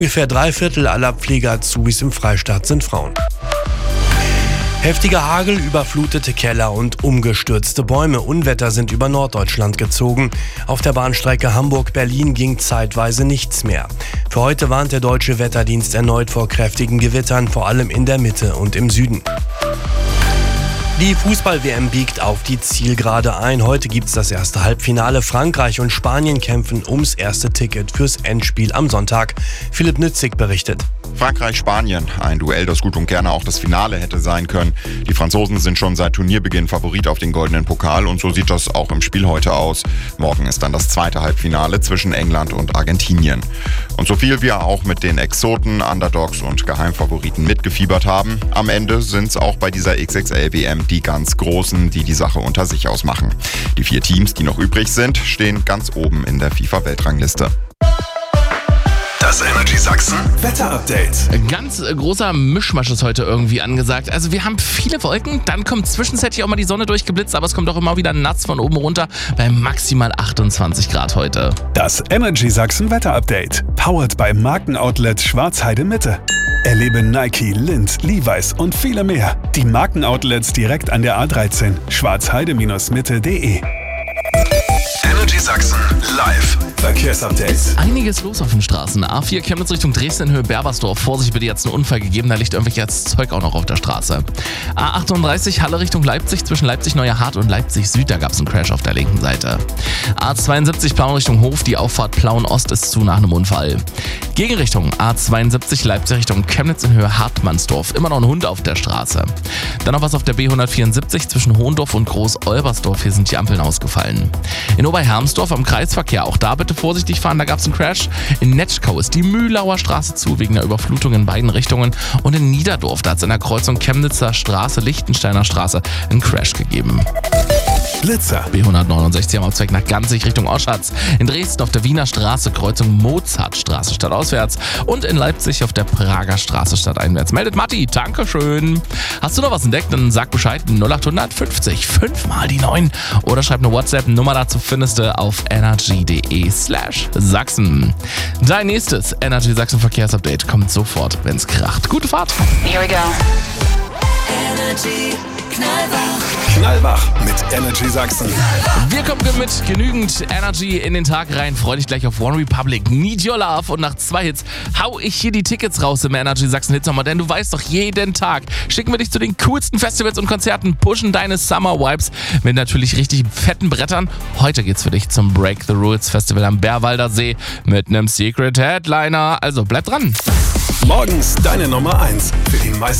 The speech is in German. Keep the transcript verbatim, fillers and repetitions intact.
Ungefähr drei Viertel aller Pflegeazubis im Freistaat sind Frauen. Heftiger Hagel, überflutete Keller und umgestürzte Bäume. Unwetter sind über Norddeutschland gezogen. Auf der Bahnstrecke Hamburg-Berlin ging zeitweise nichts mehr. Für heute warnt der Deutsche Wetterdienst erneut vor kräftigen Gewittern, vor allem in der Mitte und im Süden. Die Fußball-W M biegt auf die Zielgerade ein. Heute gibt's das erste Halbfinale. Frankreich und Spanien kämpfen ums erste Ticket fürs Endspiel am Sonntag. Philipp Nützig berichtet. Frankreich-Spanien, ein Duell, das gut und gerne auch das Finale hätte sein können. Die Franzosen sind schon seit Turnierbeginn Favorit auf den goldenen Pokal und so sieht das auch im Spiel heute aus. Morgen ist dann das zweite Halbfinale zwischen England und Argentinien. Und so viel wir auch mit den Exoten, Underdogs und Geheimfavoriten mitgefiebert haben, am Ende sind's auch bei dieser X X L-W M die ganz Großen, die die Sache unter sich ausmachen. Die vier Teams, die noch übrig sind, stehen ganz oben in der FIFA-Weltrangliste. Das Energy Sachsen Wetter-Update. Ganz äh, großer Mischmasch ist heute irgendwie angesagt. Also wir haben viele Wolken, dann kommt zwischenzeitlich auch mal die Sonne durchgeblitzt, aber es kommt auch immer wieder nass von oben runter bei maximal achtundzwanzig Grad heute. Das Energy Sachsen Wetter-Update. Powered bei Markenoutlet Schwarzheide Mitte. Erlebe Nike, Lindt, Levi's und viele mehr. Die Markenoutlets direkt an der A dreizehn. schwarzheide Mitte punkt de. Energy Sachsen live. Verkehrsupdate. Einiges los auf den Straßen. A vier Chemnitz Richtung Dresden in Höhe Berbersdorf. Vorsicht, bitte, jetzt einen Unfall gegeben, da liegt irgendwelches Zeug auch noch auf der Straße. A achtunddreißig Halle Richtung Leipzig, zwischen Leipzig-Neuerhardt und Leipzig-Süd, da gab es einen Crash auf der linken Seite. A zweiundsiebzig Plauen Richtung Hof, die Auffahrt Plauen-Ost ist zu nach einem Unfall. Gegenrichtung A zweiundsiebzig Leipzig Richtung Chemnitz in Höhe Hartmannsdorf, immer noch ein Hund auf der Straße. Dann noch was auf der B hundertvierundsiebzig zwischen Hohendorf und Groß-Olbersdorf, hier sind die Ampeln ausgefallen. In Oberhermsdorf am Kreisverkehr, auch da bitte vorsichtig fahren, da gab es einen Crash. In Netschkau ist die Mühlauer Straße zu, wegen der Überflutung in beiden Richtungen. Und in Niederdorf, da hat es in der Kreuzung Chemnitzer Straße, Lichtensteiner Straße einen Crash gegeben. Blitzer. B hundertneunundsechzig am Aufzweig nach Ganzig Richtung Oschatz. In Dresden auf der Wiener Straße, Kreuzung Mozartstraße stadtauswärts. Und in Leipzig auf der Prager Straße stadteinwärts. Meldet Matti, Dankeschön. Hast du noch was entdeckt? Dann sag Bescheid, null achthundert fünfzig, fünf mal die neun. Oder schreib eine WhatsApp-Nummer dazu, findest du auf energy.de slash Sachsen. Dein nächstes Energy Sachsen Verkehrsupdate kommt sofort, wenn's kracht. Gute Fahrt. Here we go. Energy Knallwach. Knallwach mit Energy Sachsen. Wir kommen mit genügend Energy in den Tag rein. Freu dich gleich auf One Republic, Need Your Love. Und nach zwei Hits hau ich hier die Tickets raus im Energy Sachsen Hitsommer. Denn du weißt doch, jeden Tag schicken wir dich zu den coolsten Festivals und Konzerten, pushen deine Summer Vibes mit natürlich richtig fetten Brettern. Heute geht's für dich zum Break the Rules Festival am Bärwalder See mit einem Secret Headliner. Also bleib dran. Morgens deine Nummer eins für die meisten